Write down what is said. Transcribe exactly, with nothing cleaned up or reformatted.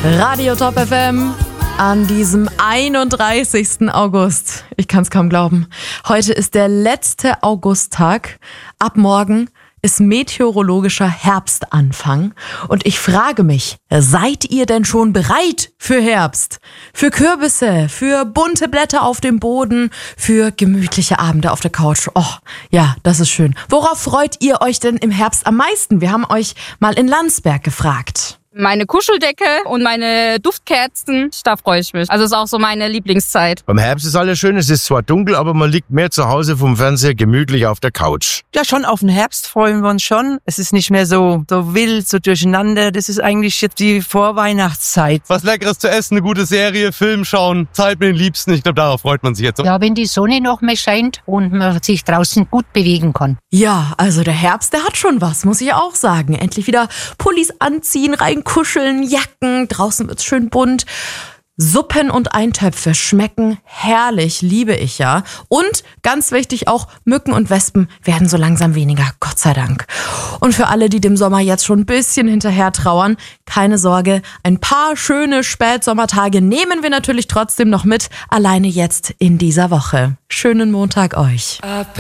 Radio Top F M an diesem einunddreißigsten August. Ich kann es kaum glauben. Heute ist der letzte Augusttag. Ab morgen ist meteorologischer Herbstanfang. Und ich frage mich, seid ihr denn schon bereit für Herbst? Für Kürbisse, für bunte Blätter auf dem Boden, für gemütliche Abende auf der Couch. Oh, ja, das ist schön. Worauf freut ihr euch denn im Herbst am meisten? Wir haben euch mal in Landsberg gefragt. Meine Kuscheldecke und meine Duftkerzen, da freue ich mich. Also ist auch so meine Lieblingszeit. Beim Herbst ist alles schön, es ist zwar dunkel, aber man liegt mehr zu Hause vom Fernseher gemütlich auf der Couch. Ja, schon auf den Herbst freuen wir uns schon. Es ist nicht mehr so, so wild, so durcheinander. Das ist eigentlich jetzt die Vorweihnachtszeit. Was Leckeres zu essen, eine gute Serie, Film schauen, Zeit mit den Liebsten. Ich glaube, darauf freut man sich jetzt. Ja, wenn die Sonne noch mehr scheint und man sich draußen gut bewegen kann. Ja, also der Herbst, der hat schon was, muss ich auch sagen. Endlich wieder Pullis anziehen, reinkuscheln, Jacken, draußen wird's schön bunt. Suppen und Eintöpfe schmecken herrlich, liebe ich ja. Und ganz wichtig auch, Mücken und Wespen werden so langsam weniger, Gott sei Dank. Und für alle, die dem Sommer jetzt schon ein bisschen hinterher trauern, keine Sorge, ein paar schöne Spätsommertage nehmen wir natürlich trotzdem noch mit, alleine jetzt in dieser Woche. Schönen Montag euch.